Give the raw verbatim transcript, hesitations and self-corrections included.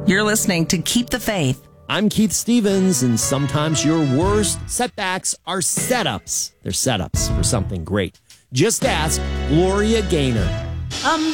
You're listening to Keep the Faith. I'm Keith Stevens, and sometimes your worst setbacks are setups. They're setups for something great. Just ask Gloria Gaynor. I'm